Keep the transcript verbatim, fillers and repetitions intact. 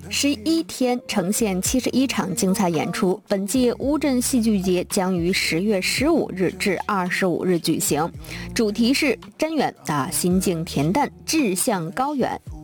十一天呈现七十一场精彩演出。本届乌镇戏剧节将于十月十五日至二十五日举行，主题是真远的心境恬淡，志向高远。